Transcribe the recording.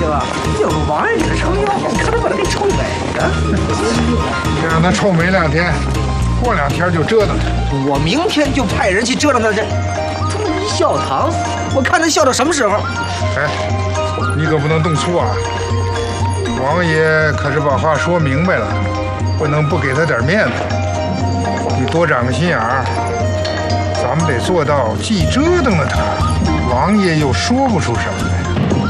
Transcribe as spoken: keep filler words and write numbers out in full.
行啊！要不王爷给他撑腰，你看他把他给臭美的。 你让他臭美两天，过两天就折腾他。 我明天就派人去折腾他去。这么一笑堂，我看他笑到什么时候？ 哎，你可不能动粗啊！王爷可是把话说明白了，不能不给他点面子。你多长个心眼儿，咱们得做到既折腾了他，王爷又说不出什么来。